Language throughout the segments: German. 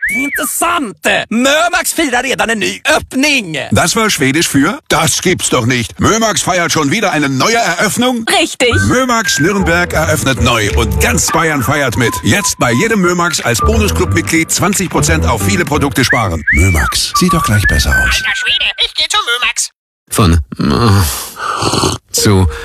Det är inte sant! Mömax firar redan en ny öppning! Das war Schwedisch für das gibt's doch nicht. Mömax feiert schon wieder eine neue Eröffnung? Richtig! Mömax Nürnberg eröffnet neu und ganz Bayern feiert mit. Jetzt bei jedem Mömax als Bonusclub-Mitglied 20% auf viele Produkte sparen. Mömax, sieht doch gleich besser aus. Alter Schwede, ich geh zu Mömax. Von zu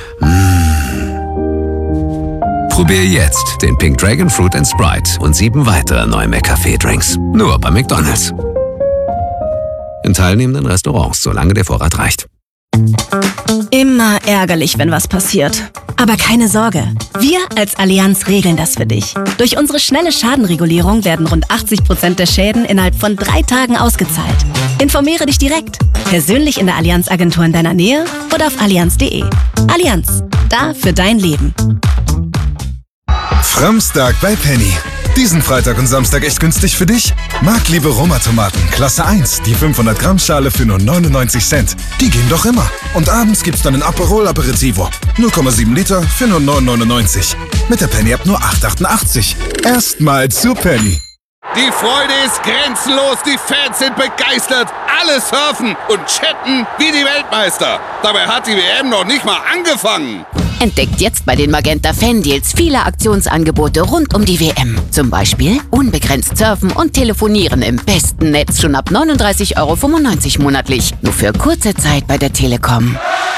Probier jetzt den Pink Dragon Fruit & Sprite und 7 weitere neue McCafé-Drinks. Nur bei McDonald's. In teilnehmenden Restaurants, solange der Vorrat reicht. Immer ärgerlich, wenn was passiert. Aber keine Sorge. Wir als Allianz regeln das für dich. Durch unsere schnelle Schadenregulierung werden rund 80% der Schäden innerhalb von 3 Tagen ausgezahlt. Informiere dich direkt. Persönlich in der Allianz-Agentur in deiner Nähe oder auf allianz.de. Allianz. Da für dein Leben. Framstag bei Penny. Diesen Freitag und Samstag echt günstig für dich? Marktliebe Roma-Tomaten, Klasse 1, die 500 Gramm Schale für nur 99 Cent. Die gehen doch immer. Und abends gibt's dann ein Aperol Aperitivo. 0,7 Liter für nur 9,99. Mit der Penny-App nur 8,88. Erstmal zu Penny. Die Freude ist grenzenlos, die Fans sind begeistert, alle surfen und chatten wie die Weltmeister. Dabei hat die WM noch nicht mal angefangen. Entdeckt jetzt bei den Magenta Fan-Deals viele Aktionsangebote rund um die WM. Zum Beispiel unbegrenzt surfen und telefonieren im besten Netz schon ab 39,95 € monatlich. Nur für kurze Zeit bei der Telekom.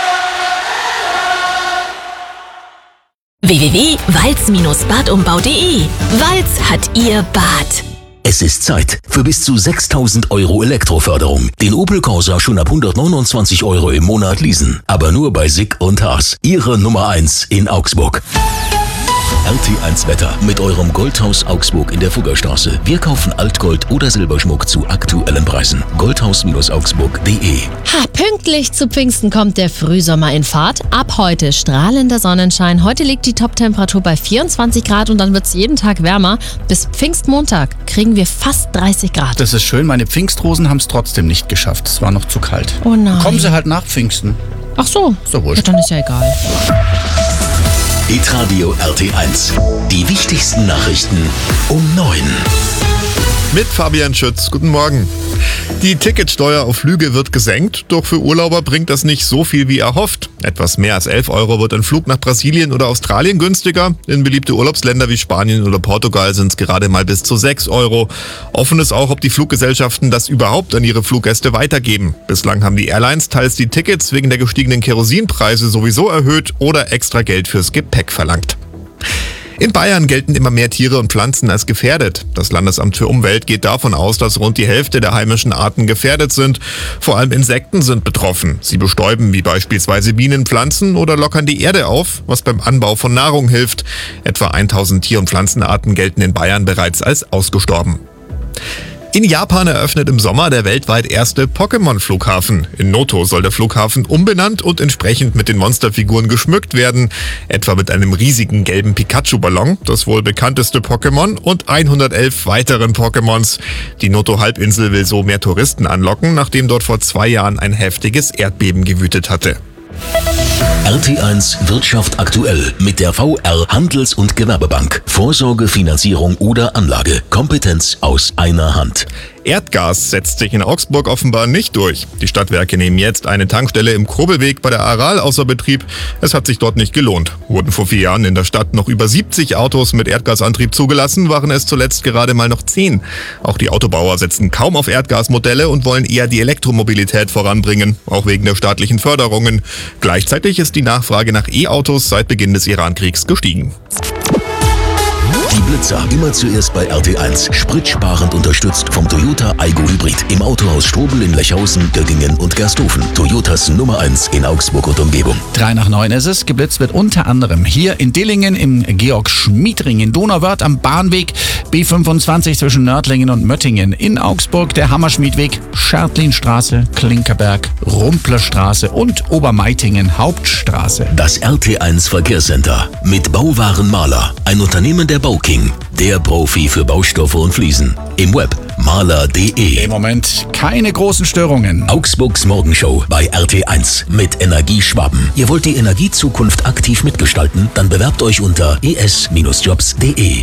www.walz-badumbau.de. Walz hat ihr Bad. Es ist Zeit für bis zu 6.000 € Elektroförderung. Den Opel Corsa schon ab 129 € im Monat leasen. Aber nur bei Sick und Haas. Ihre Nummer 1 in Augsburg. RT1 Wetter mit eurem Goldhaus Augsburg in der Fuggerstraße. Wir kaufen Altgold oder Silberschmuck zu aktuellen Preisen. Goldhaus-augsburg.de. Pünktlich zu Pfingsten kommt der Frühsommer in Fahrt. Ab heute strahlender Sonnenschein. Heute liegt die Top-Temperatur bei 24 Grad und dann wird es jeden Tag wärmer. Bis Pfingstmontag kriegen wir fast 30 Grad. Das ist schön, meine Pfingstrosen haben es trotzdem nicht geschafft. Es war noch zu kalt. Oh nein. Kommen sie halt nach Pfingsten. Ach so. So wurscht. Ja, dann ist ja egal. Hitradio RT1. Die wichtigsten Nachrichten um 9. Mit Fabian Schütz. Guten Morgen. Die Ticketsteuer auf Flüge wird gesenkt, doch für Urlauber bringt das nicht so viel wie erhofft. Etwas mehr als 11 € wird ein Flug nach Brasilien oder Australien günstiger. In beliebte Urlaubsländer wie Spanien oder Portugal sind es gerade mal bis zu 6 €. Offen ist auch, ob die Fluggesellschaften das überhaupt an ihre Fluggäste weitergeben. Bislang haben die Airlines teils die Tickets wegen der gestiegenen Kerosinpreise sowieso erhöht oder extra Geld fürs Gepäck verlangt. In Bayern gelten immer mehr Tiere und Pflanzen als gefährdet. Das Landesamt für Umwelt geht davon aus, dass rund die Hälfte der heimischen Arten gefährdet sind. Vor allem Insekten sind betroffen. Sie bestäuben wie beispielsweise Bienen Pflanzen oder lockern die Erde auf, was beim Anbau von Nahrung hilft. Etwa 1000 Tier- und Pflanzenarten gelten in Bayern bereits als ausgestorben. In Japan eröffnet im Sommer der weltweit erste Pokémon-Flughafen. In Noto soll der Flughafen umbenannt und entsprechend mit den Monsterfiguren geschmückt werden. Etwa mit einem riesigen gelben Pikachu-Ballon, das wohl bekannteste Pokémon, und 111 weiteren Pokémons. Die Noto-Halbinsel will so mehr Touristen anlocken, nachdem dort vor 2 Jahren ein heftiges Erdbeben gewütet hatte. RT1 Wirtschaft aktuell mit der VR Handels- und Gewerbebank. Vorsorge, Finanzierung oder Anlage. Kompetenz aus einer Hand. Erdgas setzt sich in Augsburg offenbar nicht durch. Die Stadtwerke nehmen jetzt eine Tankstelle im Kobelweg bei der Aral außer Betrieb. Es hat sich dort nicht gelohnt. Wurden vor 4 Jahren in der Stadt noch über 70 Autos mit Erdgasantrieb zugelassen, waren es zuletzt gerade mal noch 10. Auch die Autobauer setzen kaum auf Erdgasmodelle und wollen eher die Elektromobilität voranbringen, auch wegen der staatlichen Förderungen. Gleichzeitig ist die Nachfrage nach E-Autos seit Beginn des Irankriegs gestiegen. Die Blitzer immer zuerst bei RT1. Spritsparend unterstützt vom Toyota Aygo Hybrid. Im Autohaus Strobel in Lechhausen, Göttingen und Gersthofen. Toyotas Nummer 1 in Augsburg und Umgebung. 8:55 ist es. Geblitzt wird unter anderem hier in Dillingen, im Georg-Schmied-Ring, in Donauwörth am Bahnweg, B25 zwischen Nördlingen und Möttingen, in Augsburg der Hammerschmiedweg, Schertlinstraße, Klinkerberg, Rumplerstraße und Obermeitingen Hauptstraße. Das RT1 Verkehrscenter mit Bauwaren Maler. Ein Unternehmen der Bauking. Der Profi für Baustoffe und Fliesen. Im Web maler.de. Im Moment keine großen Störungen. Augsburgs Morgenshow bei RT1 mit Energieschwaben. Ihr wollt die Energiezukunft aktiv mitgestalten? Dann bewerbt euch unter es-jobs.de.